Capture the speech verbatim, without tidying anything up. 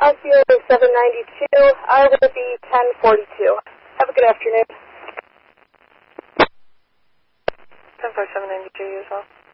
R C O seven ninety-two. I will be ten forty-two. Have a good afternoon. ten forty-seven ninety-two, you as well.